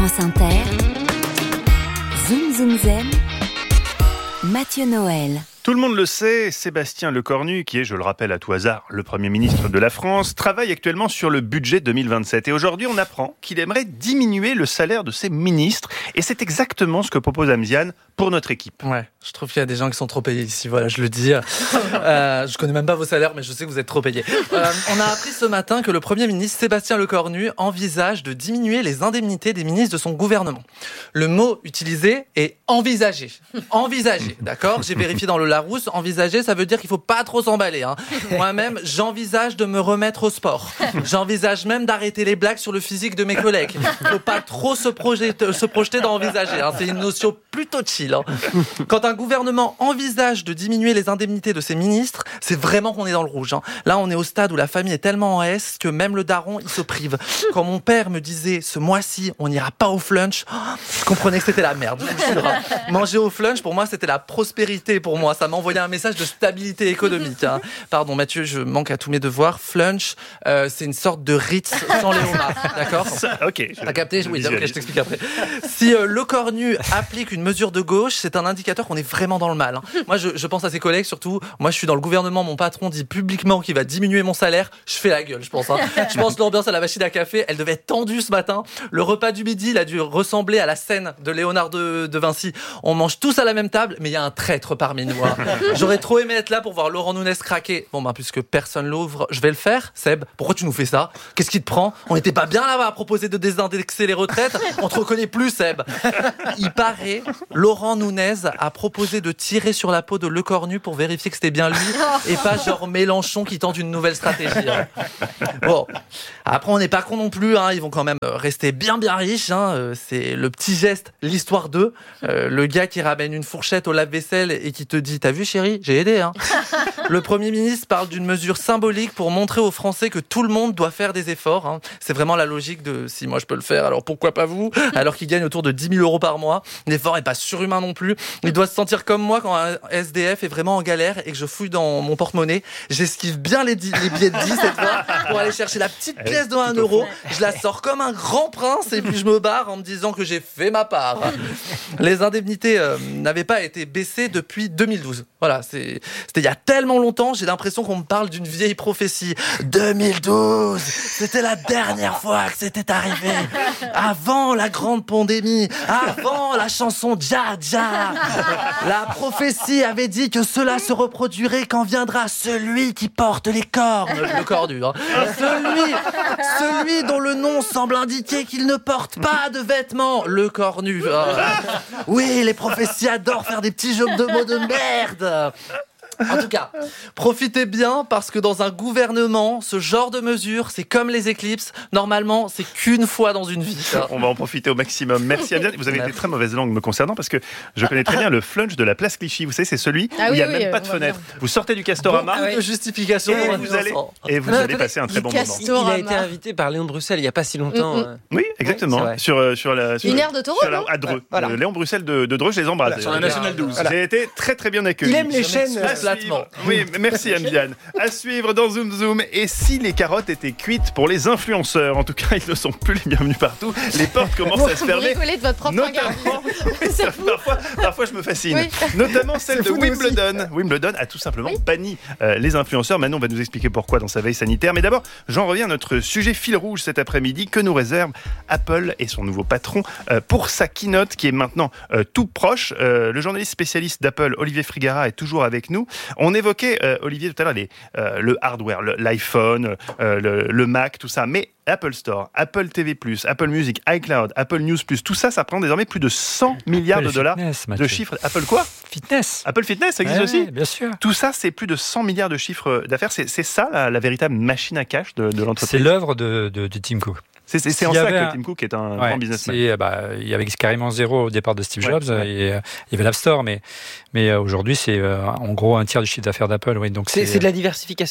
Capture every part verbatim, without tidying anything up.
France Inter, Zoom Zoom Zen, Mathieu Noël. Tout le monde le sait, Sébastien Lecornu, qui est, je le rappelle à tout hasard, le Premier ministre de la France, travaille actuellement sur le budget deux mille vingt-sept. Et aujourd'hui, on apprend qu'il aimerait diminuer le salaire de ses ministres. Et c'est exactement ce que propose Amziane pour notre équipe. Ouais, je trouve qu'il y a des gens qui sont trop payés ici, voilà, je le dis. Euh, je connais même pas vos salaires, mais je sais que vous êtes trop payés. Euh, on a appris ce matin que le Premier ministre Sébastien Lecornu envisage de diminuer les indemnités des ministres de son gouvernement. Le mot utilisé est envisager. Envisager, d'accord ? J'ai vérifié dans le Larousse, envisager, ça veut dire qu'il faut pas trop s'emballer. Hein. Moi-même, j'envisage de me remettre au sport. J'envisage même d'arrêter les blagues sur le physique de mes collègues. Il faut pas trop se projeter, se projeter dans envisager. Hein. C'est une notion plutôt chill. Hein. Quand un gouvernement envisage de diminuer les indemnités de ses ministres, c'est vraiment qu'on est dans le rouge. Hein. Là, on est au stade où la famille est tellement en S que même le daron, il se prive. Quand mon père me disait, ce mois-ci, on n'ira pas au flunch, oh, je comprenais que c'était la merde. Manger au flunch, pour moi, c'était la prospérité pour moi. Ça m'a envoyé un message de stabilité économique. Hein. Pardon, Mathieu, je manque à tous mes devoirs. Flunch, euh, c'est une sorte de Ritz sans les homards. D'accord ? Ça, ok. T'as capté ? Oui, ok, je t'explique après. Si euh, Lecornu applique une mesure de gauche, c'est un indicateur qu'on est vraiment dans le mal. Hein. Moi, je, je pense à ses collègues, surtout. Moi, je suis dans le gouvernement. Mon patron dit publiquement qu'il va diminuer mon salaire. Je fais la gueule, je pense. Hein. Je pense que l'ambiance à la machine à café, elle devait être tendue ce matin. Le repas du midi, il a dû ressembler à la scène de Léonard de, de Vinci. On mange tous à la même table, mais il y a un traître parmi nous. Hein. J'aurais trop aimé être là pour voir Laurent Nunez craquer. Bon, ben, puisque personne l'ouvre, je vais le faire. Seb, pourquoi tu nous fais ça ? Qu'est-ce qui te prend ? On n'était pas bien là-bas à proposer de désindexer les retraites. On te reconnaît plus, Seb. Il paraît, Laurent Nunez a proposé de tirer sur la peau de Lecornu pour vérifier que c'était bien lui et pas genre Mélenchon qui tente une nouvelle stratégie. Hein. Bon, après on n'est pas con non plus. Hein. Ils vont quand même rester bien bien riches. Hein. C'est le petit geste, l'histoire d'eux. Euh, le gars qui ramène une fourchette au lave-vaisselle et qui te dit « T'as vu chérie, j'ai aidé. Hein. » Le Premier ministre parle d'une mesure symbolique pour montrer aux Français que tout le monde doit faire des efforts. Hein. C'est vraiment la logique de « si moi je peux le faire, alors pourquoi pas vous ?» Alors qu'il gagne autour de dix mille euros par mois. L'effort n'est pas surhumain non plus. Il doit se sentir comme moi quand un S D F est vraiment en galère et que je fouille dans mon porte-monnaie. J'esquive bien les, dix, les billets de dix cette fois pour aller chercher la petite pièce de un euro. Je la sors comme un grand prince et puis je me barre en me disant que j'ai fait ma part. Les indemnités euh, n'avaient pas été baissées depuis deux mille douze. Voilà, c'est, c'était il y a tellement longtemps, j'ai l'impression qu'on me parle d'une vieille prophétie. deux mille douze, c'était la dernière fois que c'était arrivé. Avant la grande pandémie, avant la chanson Dja Dja. La prophétie avait dit que cela se reproduirait quand viendra celui qui porte les cornes. Le cornu, hein. Celui, celui dont le nom semble indiquer qu'il ne porte pas de vêtements. Le cornu. Hein. Oui, les prophéties adorent faire des petits jeux de mots de merde. En tout cas, profitez bien parce que dans un gouvernement, ce genre de mesures, c'est comme les éclipses. Normalement, c'est qu'une fois dans une vie. On va en profiter au maximum. Merci Amziane. Vous avez des très mauvaises langues me concernant parce que je connais très bien le flunch de la place Clichy. Vous savez, c'est celui ah où il oui, n'y a oui, même oui, pas de fenêtre. Vous sortez du Castorama. Bon, ah oui. De justification. Et vous allez, et vous allez passer un très bon moment. Il a été invité par Léon Bruxelles il n'y a pas si longtemps. Mm-hmm. Oui, exactement. Oui, sur, sur la, sur une aire de taureau, non à Dreux. Voilà. Léon Bruxelles de, de Dreux, je les embrasse. Voilà, sur la Nationale douze. Voilà. J'ai été très très bien accueilli. Il aime les chaînes. Platement. Oui, merci Amziane. À suivre dans Zoom Zoom. Et si les carottes étaient cuites pour les influenceurs, en tout cas, ils ne sont plus les bienvenus partout. Les portes commencent à se fermer. Vous rigolez de votre propre Notamment, parfois, parfois, je me fascine. Oui. Notamment celle de fou, Wimbledon. Wimbledon a tout simplement oui. banni euh, les influenceurs. Manon va nous expliquer pourquoi dans sa veille sanitaire. Mais d'abord, j'en reviens à notre sujet fil rouge cet après-midi. Que nous réserve Apple et son nouveau patron euh, pour sa keynote qui est maintenant euh, tout proche. Euh, le journaliste spécialiste d'Apple, Olivier Frigara, est toujours avec nous. On évoquait, euh, Olivier, tout à l'heure, les, euh, le hardware, le, l'iPhone, euh, le, le Mac, tout ça. Mais Apple Store, Apple T V plus, Apple Music, iCloud, Apple News plus, tout ça, ça prend désormais plus de cent milliards de dollars fitness, de chiffres. Apple quoi ? Fitness. Apple Fitness, ça existe ouais, aussi ? Bien sûr. Tout ça, c'est plus de cent milliards de chiffres d'affaires. C'est, c'est ça la, la véritable machine à cash de, de l'entreprise. C'est l'œuvre de, de, de Tim Cook. C'est, c'est, c'est en ça que un... Tim Cook est un ouais, grand businessman. C'est, bah, il y avait carrément zéro au départ de Steve Jobs. Ouais, ouais. Et, euh, il y avait l'App Store, mais, mais euh, aujourd'hui, c'est euh, en gros un tiers du chiffre d'affaires d'Apple. Ouais, donc c'est, c'est, c'est de la diversification ?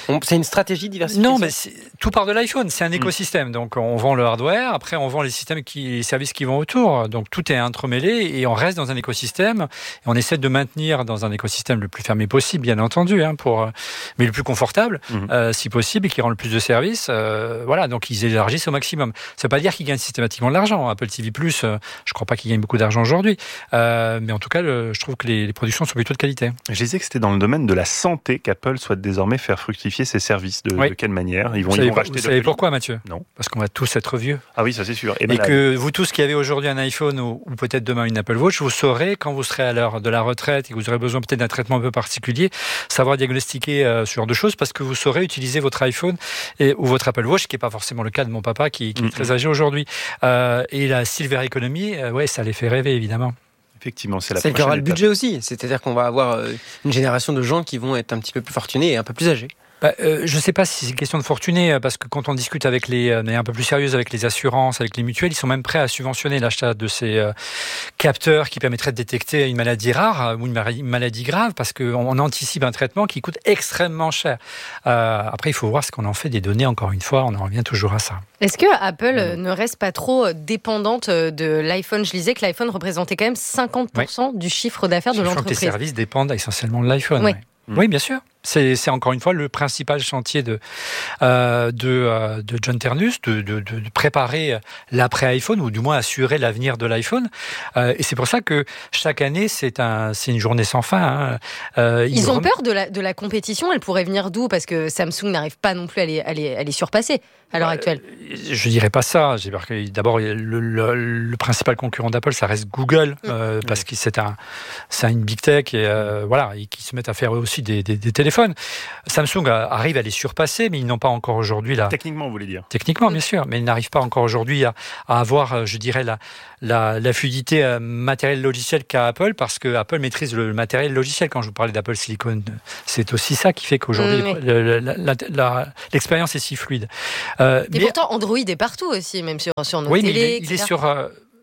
On- C'est une stratégie diversifiée. Non, mais c'est- tout part de l'iPhone. C'est un écosystème. Donc, on vend le hardware. Après, on vend les systèmes, qui, les services qui vont autour. Donc, tout est entremêlé et on reste dans un écosystème. Et on essaie de maintenir dans un écosystème le plus fermé possible, bien entendu, hein, pour, mais le plus confortable, Mhm. euh, si possible, et qui rend le plus de services. Euh, voilà. Donc, ils élargissent au maximum. Ça veut pas dire qu'ils gagnent systématiquement de l'argent. Apple T V plus, euh, je crois pas qu'ils gagnent beaucoup d'argent aujourd'hui. Euh, mais en tout cas, le, je trouve que les, les productions sont plutôt de qualité. Je disais que c'était dans le domaine de la santé qu'Apple souhaite désormais faire fructifier ses services. De, Oui. de quelle manière Ils vont, Vous ils savez, vont vous racheter savez d'autres- pourquoi, Mathieu? Non. Parce qu'on va tous être vieux. Ah oui, ça c'est sûr. Et, Et malade. que vous tous qui avez aujourd'hui un iPhone ou, ou peut-être demain une Apple Watch, vous saurez quand vous serez à l'heure de la retraite et que vous aurez besoin peut-être d'un traitement un peu particulier, savoir diagnostiquer euh, ce genre de choses parce que vous saurez utiliser votre iPhone et, ou votre Apple Watch, ce qui n'est pas forcément le cas de mon papa qui, qui est très âgé aujourd'hui. Euh, et la Silver Economy, euh, ouais, ça les fait rêver évidemment. Effectivement, c'est la C'est le qui aura prochaine le étape. budget aussi. C'est-à-dire qu'on va avoir euh, une génération de gens qui vont être un petit peu plus fortunés et un peu plus âgés. Bah, euh, je ne sais pas si c'est une question de fortuné, euh, parce que quand on discute avec les, euh, mais un peu plus sérieuse avec les assurances, avec les mutuelles, ils sont même prêts à subventionner l'achat de ces euh, capteurs qui permettraient de détecter une maladie rare euh, ou une maladie, une maladie grave, parce qu'on on anticipe un traitement qui coûte extrêmement cher. Euh, après, il faut voir ce qu'on en fait des données. Encore une fois, on en revient toujours à ça. Est-ce que Apple euh, ne reste pas trop dépendante euh, de l'iPhone? Je lisais que l'iPhone représentait quand même cinquante pour cent du chiffre d'affaires de Sachant que les l'entreprise. services dépendent essentiellement de l'iPhone. Oui. ouais. Oui, bien sûr. C'est, c'est encore une fois le principal chantier de, euh, de, euh, de John Ternus, de, de, de préparer l'après-iPhone, ou du moins assurer l'avenir de l'iPhone. Euh, et c'est pour ça que chaque année, c'est, un, c'est une journée sans fin. Hein. Euh, Ils, ils ont rem... peur de la, de la compétition. Elle pourrait venir d'où? Parce que Samsung n'arrive pas non plus à les, à les, à les surpasser à l'heure Euh, actuelle. Je dirais pas ça. J'ai peur que d'abord le, le, le principal concurrent d'Apple, ça reste Google, euh, parce que c'est un, c'est une big tech et euh, voilà, et qui se mettent à faire eux aussi des, des, des téléphones. Samsung a, arrive à les surpasser, mais ils n'ont pas encore aujourd'hui la. Techniquement, vous voulez dire? Techniquement, bien sûr, mais ils n'arrivent pas encore aujourd'hui à, à avoir, je dirais, la, la, la fluidité matériel logiciel qu'a Apple, parce que Apple maîtrise le matériel logiciel. Quand je vous parlais d'Apple Silicon, c'est aussi ça qui fait qu'aujourd'hui Mmh, oui. le, la, la, la, l'expérience est si fluide. Euh, Et mais- pourtant, Android est partout aussi, même sur, sur nos oui, mais télés, il est, et il est cetera. sur euh,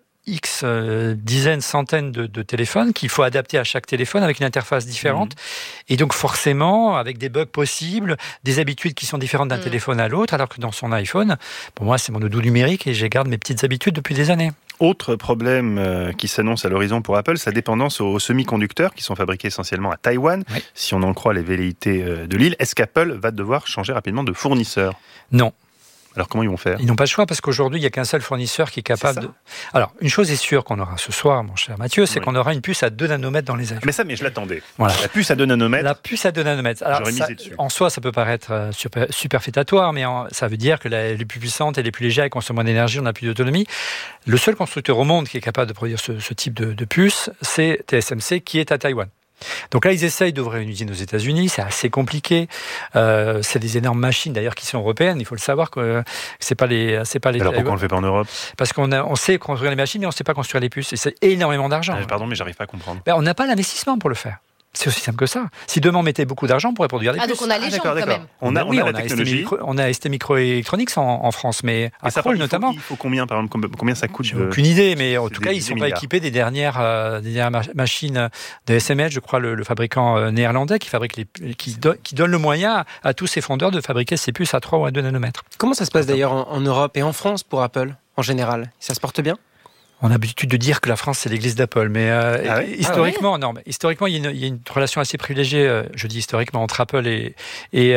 X euh, dizaines, centaines de, de téléphones qu'il faut adapter à chaque téléphone avec une interface différente. Mmh. Et donc forcément, avec des bugs possibles, des habitudes qui sont différentes d'un mmh. téléphone à l'autre, alors que dans son iPhone, pour moi, c'est mon doudou numérique et je garde mes petites habitudes depuis des années. Autre problème euh, qui s'annonce à l'horizon pour Apple, sa dépendance aux semi-conducteurs qui sont fabriqués essentiellement à Taïwan. Oui. Si on en croit les velléités euh, de l'île, est-ce qu'Apple va devoir changer rapidement de fournisseur? Non. Alors comment ils vont faire? Ils n'ont pas le choix parce qu'aujourd'hui, il n'y a qu'un seul fournisseur qui est capable de... Alors, une chose est sûre qu'on aura ce soir, mon cher Mathieu, c'est oui. qu'on aura une puce à deux nanomètres dans les iPhones. Mais ça, mais je l'attendais. Voilà. La puce à deux nanomètres. La puce à deux nanomètres. Alors, ça, en soi, ça peut paraître super, superfétatoire, mais en, ça veut dire que la, les plus puissantes et les plus légères, elles consomment moins d'énergie, on a plus d'autonomie. Le seul constructeur au monde qui est capable de produire ce, ce type de, de puce, c'est T S M C qui est à Taïwan. Donc là, ils essayent d'ouvrir une usine aux États-Unis, c'est assez compliqué. Euh, c'est des énormes machines d'ailleurs qui sont européennes. Il faut le savoir que c'est pas les, c'est pas les. Alors pourquoi on le fait pas en Europe? Parce qu'on a, on sait construire les machines, mais on sait pas construire les puces. Et c'est énormément d'argent. Ah, pardon, mais j'arrive pas à comprendre. Ben, on n'a pas l'investissement pour le faire. C'est aussi simple que ça. Si demain on mettait beaucoup d'argent, on pourrait produire des ah, puces. Donc on a les gens quand même. On a, oui, on a on la a technologie. Micro, on a S T Microelectronics en, en France, mais à Crolles notamment. Il faut combien, par exemple, combien ça coûte? J'ai de... aucune idée, mais en tout cas, ils ne sont pas équipés des dernières, euh, des dernières machines de S M H, je crois, le, le fabricant euh, néerlandais qui fabrique les, qui, do, qui donne le moyen à, à tous ces fondeurs de fabriquer ces puces à trois ou à deux nanomètres. Comment ça se passe d'ailleurs en, en Europe et en France pour Apple en général? Ça se porte bien? On a l'habitude de dire que la France, c'est l'église d'Apple, mais euh, ah ouais historiquement, ah ouais non, mais historiquement, il y, a une, il y a une relation assez privilégiée, euh, je dis historiquement, entre Apple et, et,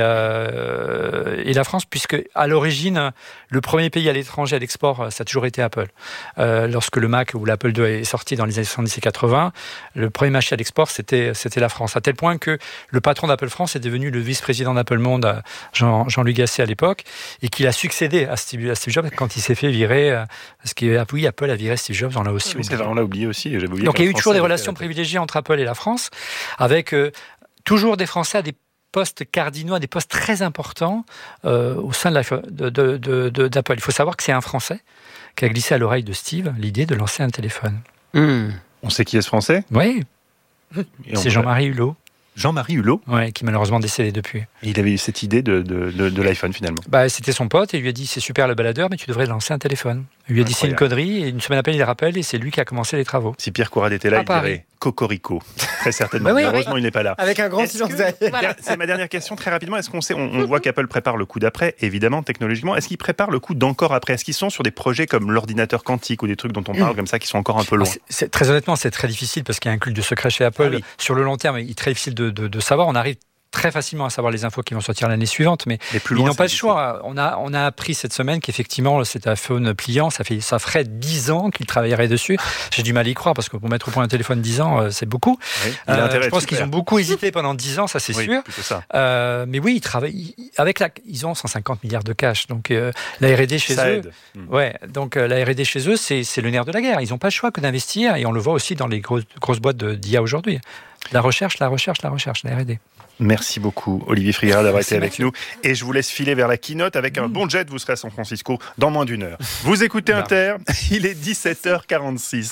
euh, et la France, puisque à l'origine, le premier pays à l'étranger à l'export, ça a toujours été Apple. Euh, lorsque le Mac ou l'Apple deux est sorti dans les années soixante-dix et quatre-vingts, le premier marché à l'export, c'était, c'était la France. À tel point que le patron d'Apple France est devenu le vice-président d'Apple Monde, Jean, Jean-Luc Gasset à l'époque, et qu'il a succédé à Steve, à Steve Jobs quand il s'est fait virer, parce que oui, Apple a viré Steve Jobs, on l'a aussi oui, oublié. C'est vrai, on l'a oublié aussi. J'avais oublié. Donc il y a eu toujours des relations privilégiées entre Apple et la France, avec euh, toujours des Français à des postes cardinaux, à des postes très importants euh, au sein de, la, de, de, de, de, d'Apple. Il faut savoir que c'est un Français qui a glissé à l'oreille de Steve l'idée de lancer un téléphone. Mmh. On sait qui est ce Français? Oui, c'est Jean-Marie Hulot. Jean-Marie Hulot, ouais, qui est malheureusement décédé depuis. Et il avait eu cette idée de, de, de, de l'iPhone finalement. Bah, c'était son pote et il lui a dit c'est super le baladeur, mais tu devrais lancer un téléphone. Il lui a dit c'est une Incroyable. connerie, et une semaine après, il le rappelle, et c'est lui qui a commencé les travaux. Si Pierre Courade était là, À il Paris. dirait Cocorico. Très certainement. Bah oui, Malheureusement, oui. il n'est pas là. Avec un grand Est-ce silence que- derrière. Voilà. C'est ma dernière question, très rapidement. Est-ce qu'on sait, on, on voit qu'Apple prépare le coup d'après, évidemment, technologiquement. Est-ce qu'ils préparent le coup d'encore après? Est-ce qu'ils sont sur des projets comme l'ordinateur quantique ou des trucs dont on parle comme ça qui sont encore un peu loin? C'est- c'est- très honnêtement, c'est très difficile parce qu'il y a un culte de secret chez Apple. Ah oui. Sur le long terme, il est très difficile de, de- de savoir. On arrive très facilement à savoir les infos qui vont sortir l'année suivante, mais Mais plus ils loin, n'ont c'est pas le difficile. choix. On a, on a appris cette semaine qu'effectivement, cet iPhone pliant, ça, fait, ça ferait dix ans qu'ils travailleraient dessus. J'ai du mal à y croire parce que pour mettre au point un téléphone dix ans, euh, c'est beaucoup. Oui, il a Euh, intérêt à je pense être qu'ils super. ont beaucoup hésité pendant dix ans, ça c'est Oui, sûr. plutôt ça. Euh, mais oui, ils travaillent. ils- Avec la, ils ont cent cinquante milliards de cash. Donc euh, la R et D chez Ça eux. aide. Mm. Ouais, donc euh, la R et D chez eux, c'est, c'est le nerf de la guerre. Ils n'ont pas le choix que d'investir, et on le voit aussi dans les grosses, grosses boîtes de, d'I A aujourd'hui. La recherche, la recherche, la recherche, la R et D. Merci beaucoup, Olivier Frigard, d'avoir Merci, été avec Mathieu. nous. Et je vous laisse filer vers la keynote. Avec un bon jet, vous serez à San Francisco dans moins d'une heure. Vous écoutez Bah. Inter, il est dix-sept heures quarante-six.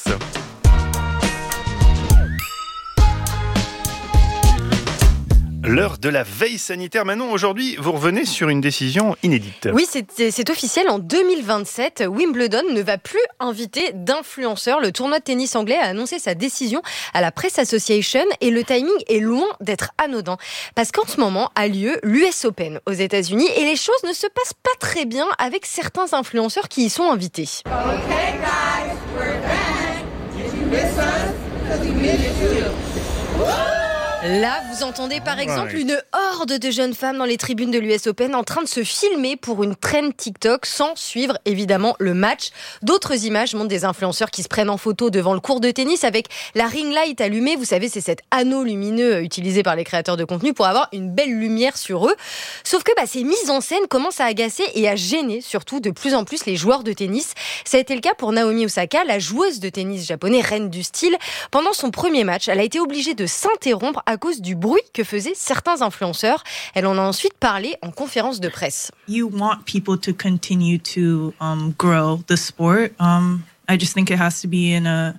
L'heure de la veille sanitaire. Manon, aujourd'hui, vous revenez sur une décision inédite. Oui, c'est, c'est officiel. En deux mille vingt-sept, Wimbledon ne va plus inviter d'influenceurs. Le tournoi de tennis anglais a annoncé sa décision à la Press Association et le timing est loin d'être anodin. Parce qu'en ce moment a lieu l'U S Open aux États-Unis et les choses ne se passent pas très bien avec certains influenceurs qui y sont invités. Okay, guys, we're back. Did you miss us? Because we missed you. Là, vous entendez par exemple Ouais. une horde de jeunes femmes dans les tribunes de l'U S Open en train de se filmer pour une trend TikTok sans suivre évidemment le match. D'autres images montrent des influenceurs qui se prennent en photo devant le court de tennis avec la ring light allumée. Vous savez, c'est cet anneau lumineux utilisé par les créateurs de contenu pour avoir une belle lumière sur eux. Sauf que bah, ces mises en scène commencent à agacer et à gêner surtout de plus en plus les joueurs de tennis. Ça a été le cas pour Naomi Osaka, la joueuse de tennis japonais, reine du style. Pendant son premier match, elle a été obligée de s'interrompre à cause du bruit que faisaient certains influenceurs. Elle en a ensuite parlé en conférence de presse. You want people to continue to um, grow the sport. Um, I just think it has to be in a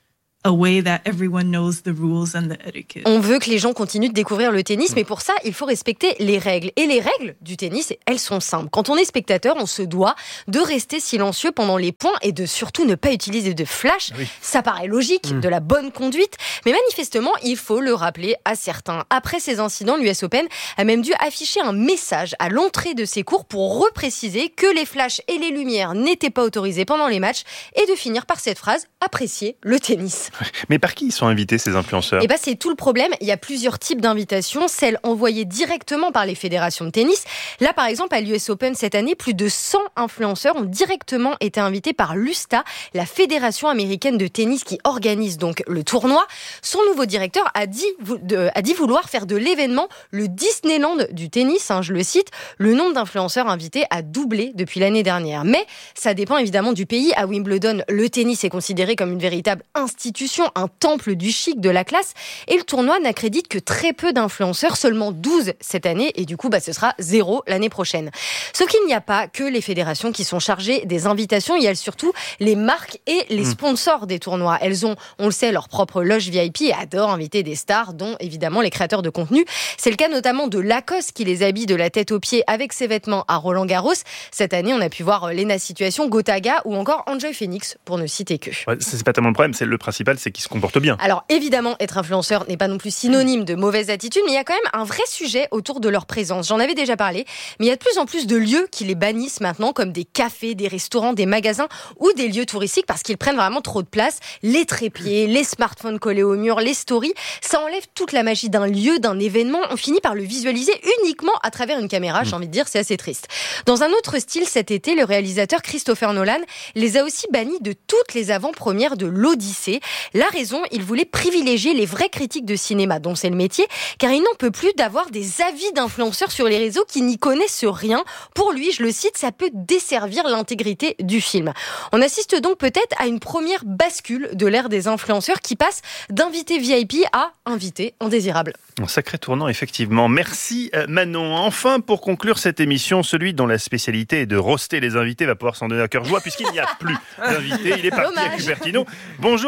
a way that everyone knows the rules and the etiquette. On veut que les gens continuent de découvrir le tennis, mais pour ça, il faut respecter les règles. Et les règles du tennis, elles sont simples. Quand on est spectateur, on se doit de rester silencieux pendant les points et de surtout ne pas utiliser de flash. Oui. Ça paraît logique, Mmh. de la bonne conduite. Mais manifestement, il faut le rappeler à certains. Après ces incidents, l'U S Open a même dû afficher un message à l'entrée de ses cours pour repréciser que les flashs et les lumières n'étaient pas autorisés pendant les matchs et de finir par cette phrase « Apprécier le tennis ». Mais par qui ils sont invités, ces influenceurs? Et ben c'est tout le problème. Il y a plusieurs types d'invitations. Celles envoyées directement par les fédérations de tennis. Là, par exemple, à l'U S Open cette année, plus de cent influenceurs ont directement été invités par l'U S T A, la fédération américaine de tennis qui organise donc le tournoi. Son nouveau directeur a dit, de, a dit vouloir faire de l'événement le Disneyland du tennis. Hein, je le cite. Le nombre d'influenceurs invités a doublé depuis l'année dernière. Mais ça dépend évidemment du pays. À Wimbledon, le tennis est considéré comme une véritable institution, un temple du chic, de la classe, et le tournoi n'accrédite que très peu d'influenceurs, seulement douze cette année, et du coup bah, ce sera zéro l'année prochaine. Sauf qu'il n'y a pas que les fédérations qui sont chargées des invitations, il y a surtout les marques et les sponsors des tournois. Elles ont, on le sait, leur propre loge V I P et adorent inviter des stars, dont évidemment les créateurs de contenu. C'est le cas notamment de Lacoste qui les habille de la tête aux pieds avec ses vêtements à Roland Garros. Cette année, on a pu voir Lena Situation, Gotaga ou encore Enjoy Phoenix, pour ne citer que. Ouais, c'est pas tellement le problème, c'est le principal, c'est qu'ils se comportent bien. Alors évidemment, être influenceur n'est pas non plus synonyme de mauvaise attitude, mais il y a quand même un vrai sujet autour de leur présence. J'en avais déjà parlé, mais il y a de plus en plus de lieux qui les bannissent maintenant, comme des cafés, des restaurants, des magasins ou des lieux touristiques, parce qu'ils prennent vraiment trop de place. Les trépieds, les smartphones collés au mur, les stories, ça enlève toute la magie d'un lieu, d'un événement. On finit par le visualiser uniquement à travers une caméra, j'ai envie de dire, c'est assez triste. Dans un autre style, cet été, le réalisateur Christopher Nolan les a aussi bannis de toutes les avant-premières de l'Odyssée. La raison, il voulait privilégier les vrais critiques de cinéma, dont c'est le métier, car il n'en peut plus d'avoir des avis d'influenceurs sur les réseaux qui n'y connaissent rien. Pour lui, je le cite, ça peut desservir l'intégrité du film. On assiste donc peut-être à une première bascule de l'ère des influenceurs qui passe d'invité V I P à invité indésirable. Un sacré tournant, effectivement. Merci Manon. Enfin, pour conclure cette émission, celui dont la spécialité est de roaster les invités va pouvoir s'en donner à cœur joie puisqu'il n'y a plus d'invités. Il est parti Dommage. à Cupertino. Bonjour Merwan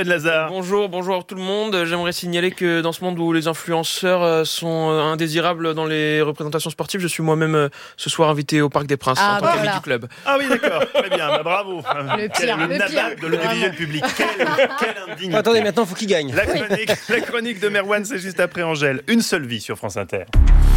Ben Lazare. Bonjour, bonjour tout le monde. J'aimerais signaler que dans ce monde où les influenceurs sont indésirables dans les représentations sportives, je suis moi-même ce soir invité au Parc des Princes Ah, en tant voilà. qu'ami du club. Ah oui, d'accord. Très bien, bah, bravo. Le Quel- pire, le le nabab pire. de l'audiovisuel public. Quel, quel indignité. Attendez, maintenant, il faut qu'il gagne. La chronique, la chronique de Merwan, c'est juste après Angèle. Une seule vie sur France Inter.